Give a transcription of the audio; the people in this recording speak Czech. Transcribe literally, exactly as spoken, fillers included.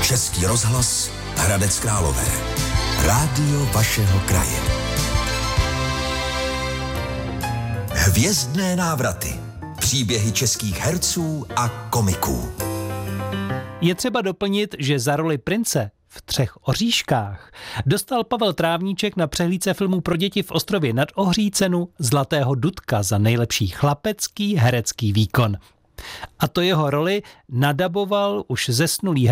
Český rozhlas Hradec Králové. Rádio vašeho kraje. Hvězdné návraty. Příběhy českých herců a komiků. Je třeba doplnit, že za roli prince v Třech oříškách dostal Pavel Trávníček na přehlídce filmů pro děti v Ostrově nad Ohří cenu Zlatého Dudka za nejlepší chlapecký herecký výkon. A to jeho roli nadaboval už zesnulý